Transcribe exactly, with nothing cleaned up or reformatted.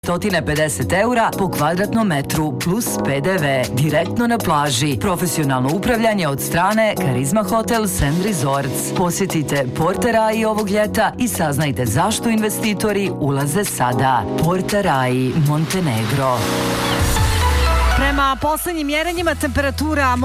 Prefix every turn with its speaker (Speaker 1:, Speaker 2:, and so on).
Speaker 1: sto pedeset eura po kvadratnom metru plus P D V. Direktno na plaži. Profesionalno upravljanje od strane Karizma Hotel and Resorts. Posjetite Porteraji ovog ljeta i saznajte zašto investitori ulaze sada. Porteraji, Montenegro.
Speaker 2: Prema poslednjim mjerenjima temperatura